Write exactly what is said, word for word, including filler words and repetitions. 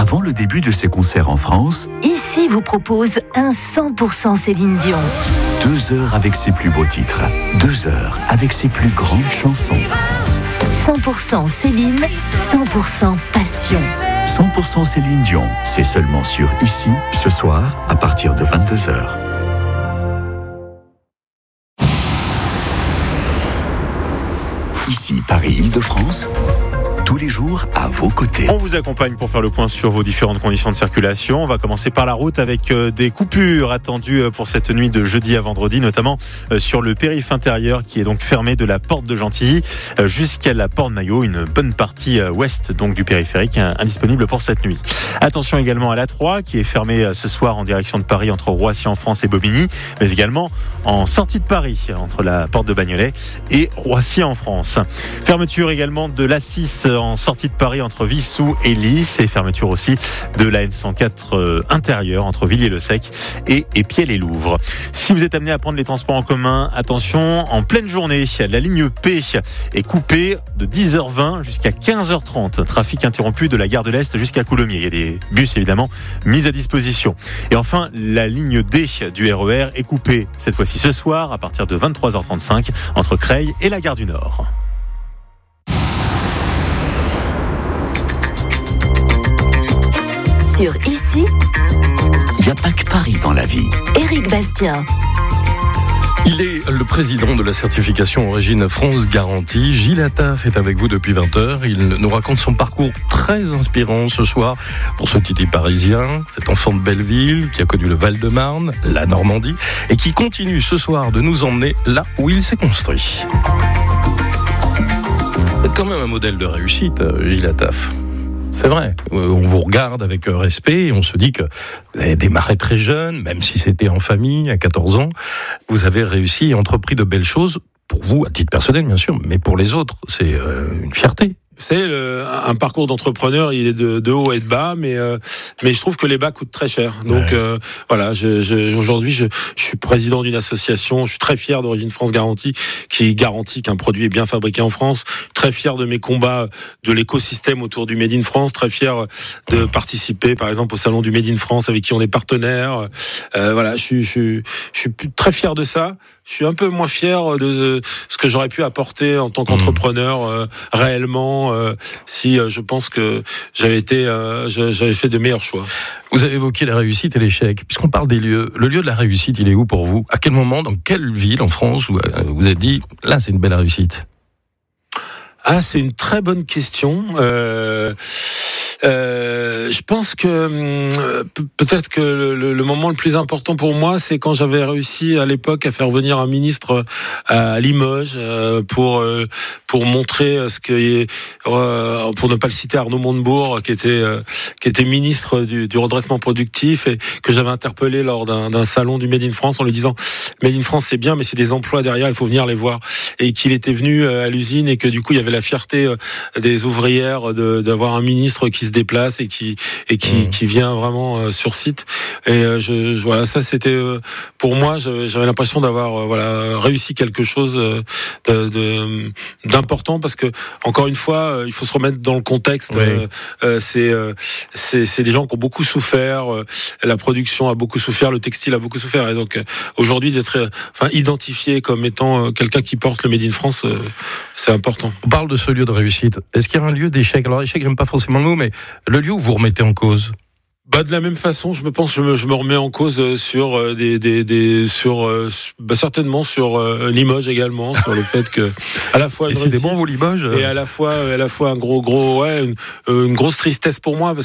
Avant le début de ses concerts en France, Ici vous propose un cent pour cent Céline Dion. deux heures avec ses plus beaux titres, deux heures avec ses plus grandes chansons. cent pour cent Céline, cent pour cent passion. cent pour cent Céline Dion, c'est seulement sur Ici, ce soir, à partir de vingt-deux heures. Ici, Paris-Île-de-France, tous les jours à vos côtés. On vous accompagne pour faire le point sur vos différentes conditions de circulation. On va commencer par la route avec des coupures attendues pour cette nuit de jeudi à vendredi, notamment sur le périph' intérieur qui est donc fermé de la porte de Gentilly jusqu'à la porte Maillot, une bonne partie ouest donc du périphérique indisponible pour cette nuit. Attention également à l'A trois qui est fermée ce soir en direction de Paris entre Roissy en France et Bobigny, mais également en sortie de Paris entre la porte de Bagnolet et Roissy en France. Fermeture également de l'A six en sortie de Paris entre Vissou et Lys, et fermeture aussi de la N cent quatre euh, intérieure entre Villiers-le-Sec et Épiel-et-Louvre. Si vous êtes amené à prendre les transports en commun, attention, en pleine journée, la ligne P est coupée de dix heures vingt jusqu'à quinze heures trente. Trafic interrompu de la gare de l'Est jusqu'à Coulommiers. Il y a des bus évidemment mis à disposition. Et enfin, la ligne D du R E R est coupée cette fois-ci ce soir à partir de vingt-trois heures trente-cinq entre Creil et la gare du Nord. Sur Ici, Il n'y a pas que Paris dans la vie. Éric Bastien. Il est le président de la certification Origine France Garantie. Gilles Attaf est avec vous depuis vingt heures. Il nous raconte son parcours très inspirant ce soir pour ce titi parisien, cet enfant de Belleville qui a connu le Val-de-Marne, la Normandie et qui continue ce soir de nous emmener là où il s'est construit. Vous êtes quand même un modèle de réussite, Gilles Attaf. C'est vrai, on vous regarde avec respect et on se dit que vous avez démarré très jeune, même si c'était en famille, à quatorze ans. Vous avez réussi et entrepris de belles choses, pour vous, à titre personnel bien sûr, mais pour les autres, c'est euh, une fierté. C'est le, un parcours d'entrepreneur, il est de, de haut et de bas, mais euh, mais je trouve que les bas coûtent très cher. Donc ouais. euh, voilà, je, je, aujourd'hui je, je suis président d'une association, je suis très fier d'Origine France Garantie, qui garantit qu'un produit est bien fabriqué en France. Très fier de mes combats de l'écosystème autour du Made in France. Très fier de participer, par exemple, au salon du Made in France avec qui on est partenaire. Euh, voilà, je suis je suis je suis très fier de ça. Je suis un peu moins fier de ce que j'aurais pu apporter en tant qu'entrepreneur euh, réellement. Euh, si euh, je pense que j'avais été, euh, j'avais fait de meilleurs choix. Vous avez évoqué la réussite et l'échec. Puisqu'on parle des lieux, le lieu de la réussite, il est où pour vous ? À quel moment, dans quelle ville en France, vous vous êtes dit, là, c'est une belle réussite ? Ah, c'est une très bonne question. Euh... Euh, je pense que euh, peut-être que le, le moment le plus important pour moi, c'est quand j'avais réussi à l'époque à faire venir un ministre à Limoges euh, pour euh, pour montrer ce que euh, pour ne pas le citer, Arnaud Montebourg, qui était euh, qui était ministre du, du redressement productif et que j'avais interpellé lors d'un, d'un salon du Made in France en lui disant Made in France c'est bien, mais c'est des emplois derrière, il faut venir les voir. Et qu'il était venu à l'usine et que du coup il y avait la fierté des ouvrières de, d'avoir un ministre qui se déplace et qui et qui, mmh. qui vient vraiment euh, sur site. Et euh, je, je voilà, ça c'était euh, pour moi, j'avais, j'avais l'impression d'avoir euh, voilà réussi quelque chose euh, de, de d'important parce que encore une fois, euh, il faut se remettre dans le contexte. Oui. Euh, euh, c'est euh, c'est c'est des gens qui ont beaucoup souffert. Euh, la production a beaucoup souffert, le textile a beaucoup souffert. Et donc euh, aujourd'hui d'être euh, enfin identifié comme étant euh, quelqu'un qui porte le Made in France, euh, c'est important. On parle de ce lieu de réussite. Est-ce qu'il y a un lieu d'échec ? Alors échec, j'aime pas forcément le mot, mais le lieu où vous remettez en cause ? Bah de la même façon, je me pense, je me, je me remets en cause sur des, des, des sur, bah certainement sur euh, Limoges également, sur le fait que à la fois et c'est des bons vous Limoges et à la fois, à la fois un gros, gros, ouais, une, une grosse tristesse pour moi parce